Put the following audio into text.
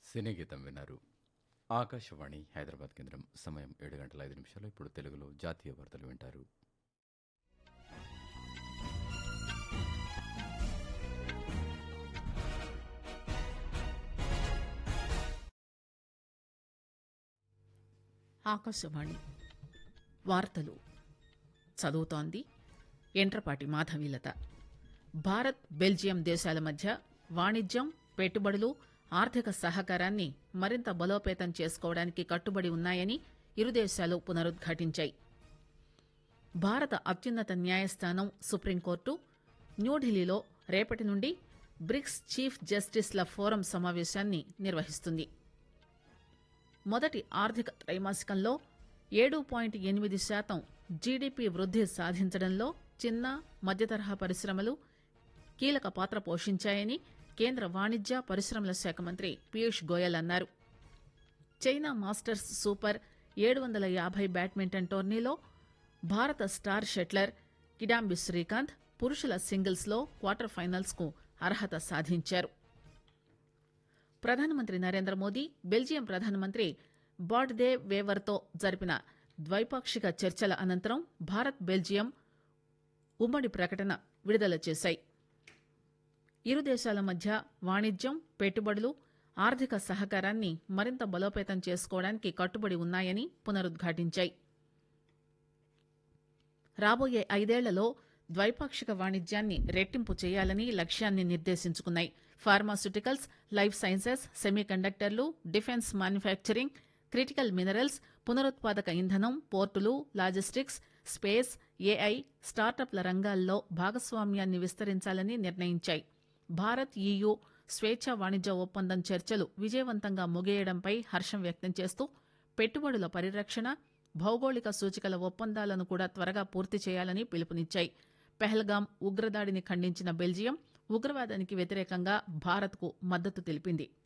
సినీ గీతం విన్నారు. ఆకాశవాణి హైదరాబాద్ కేంద్రం. సమయం 7 గంటల 5 నిమిషాలు. ఇప్పుడు తెలుగులో జాతీయ వార్తలు వింటారు. ఆకాశవాణి వార్తలు చదువుతోంది ఎంట్రపాటి మాధవీలత. భారత్ బెల్జియం దేశాల మధ్య వాణిజ్యం, పెట్టుబడులు, ఆర్థిక సహకారాన్ని మరింత బలోపేతం చేసుకోవడానికి కట్టుబడి ఉన్నాయని ఇరు దేశాలు పునరుద్ఘాటించాయి. భారత అత్యున్నత న్యాయస్థానం సుప్రీంకోర్టు న్యూఢిల్లీలో రేపటి నుండి బ్రిక్స్ చీఫ్ జస్టిస్ల ఫోరం సమావేశాన్ని నిర్వహిస్తుంది. మొదటి ఆర్థిక త్రైమాసికంలో 7.8% జీడీపీ వృద్ధి సాధించడంలో చిన్న, మధ్యతరహా పరిశ్రమలు కీలక పాత్ర పోషించాయని కేంద్ర వాణిజ్య, పరిశ్రమల శాఖ మంత్రి పీయూష్ గోయల్ అన్నారు. చైనా మాస్టర్స్ సూపర్ 750 బ్యాడ్మింటన్ టోర్నీలో భారత స్టార్ షట్లర్ కిడాంబి శ్రీకాంత్ పురుషుల సింగిల్స్ లో క్వార్టర్ ఫైనల్స్ కు అర్హత సాధించారు. ప్రధానమంత్రి నరేంద్ర మోదీ బెల్జియం ప్రధానమంత్రి బాట్ దే వేవర్తో జరిపిన ద్వైపాక్షిక చర్చల అనంతరం భారత్, బెల్జియం ఉమ్మడి ప్రకటన విడుదల చేశాయి. ఇరు దేశాల మధ్య వాణిజ్యం, పెట్టుబడులు, ఆర్థిక సహకారాన్ని మరింత బలోపేతం చేసుకోవడానికి కట్టుబడి ఉన్నాయని పునరుద్ఘాటించాయి. రాబోయే 5 ఏళ్లలో ద్వైపాక్షిక వాణిజ్యాన్ని రెట్టింపు చేయాలని లక్ష్యాన్ని నిర్దేశించుకున్నాయి. Pharmaceuticals, life sciences, సెమీకండక్టర్లు, defence manufacturing, critical minerals, పునరుత్పాదక ఇంధనం, పోర్టులు, లాజిస్టిక్స్, స్పేస్, ఏఐ, స్టార్టప్ల రంగాల్లో భాగస్వామ్యాన్ని విస్తరించాలని నిర్ణయించాయి. భారత్, ఈయూ స్వేచ్ఛా వాణిజ్య ఒప్పందం చర్చలు విజయవంతంగా ముగియడంపై హర్షం వ్యక్తం చేస్తూ పెట్టుబడుల పరిరక్షణ, భౌగోళిక సూచికల ఒప్పందాలను కూడా త్వరగా పూర్తి చేయాలని పిలుపునిచ్చాయి. పెహల్గాం ఉగ్రదాడిని ఖండించిన బెల్జియం ఉగ్రవాదానికి వ్యతిరేకంగా భారత్కు మద్దతు తెలిపింది.